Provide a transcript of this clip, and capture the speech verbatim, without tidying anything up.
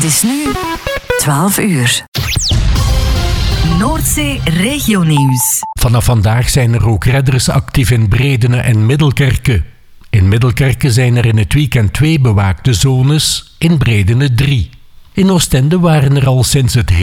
is nu twaalf uur. Noordzee Regionieuws. Vanaf vandaag zijn er ook redders actief in Bredene en Middelkerke. In Middelkerke zijn er in het weekend twee bewaakte zones, in Bredene drie. In Oostende waren er al sinds het